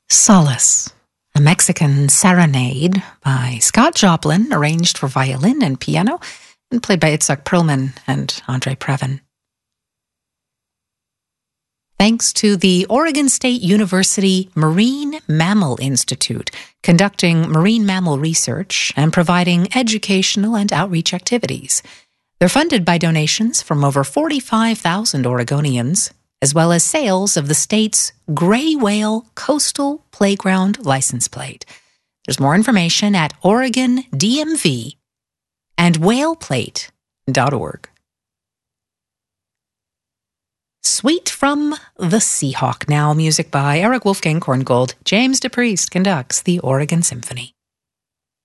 Solace, a Mexican serenade by Scott Joplin, arranged for violin and piano, and played by Itzhak Perlman and Andre Previn. Thanks to the Oregon State University Marine Mammal Institute, conducting marine mammal research and providing educational and outreach activities. They're funded by donations from over 45,000 Oregonians, as well as sales of the state's Gray Whale Coastal Playground license plate. There's more information at Oregon DMV and whaleplate.org. Suite from the Seahawk now, music by Eric Wolfgang Korngold. James DePriest conducts the Oregon Symphony.